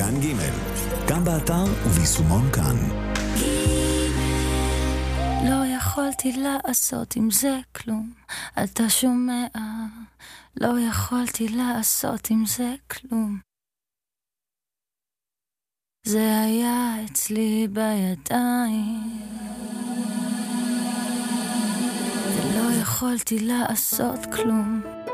כאן ג', גם באתר וביישומון כאן. לא יכולתי לעשות עם זה כלום, אתה שומע? לא יכולתי לעשות עם זה כלום. זה היה אצלי בידיים, ולא יכולתי לעשות כלום.